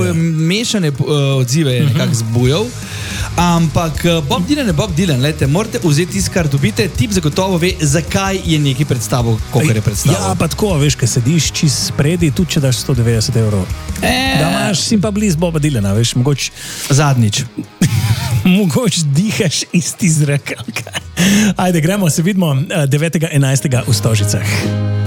mešane odzive je nekako zbujal. Ampak Bob Dylan je Bob Dylan, lejte, morate vzeti tisto, kar dobite, tip zagotovo ve, zakaj je neki predstavil, kolikor je predstavil. Ja, pa tako, veš, kaj sediš čist spredi, tudi če daš 190 €. Da imaš si pa blizu Boba Dylana, veš, mogoče Zadnjič. mogoče dihaš isti zrak. Ajde, gremo, se vidimo 9.11. v Stožicah.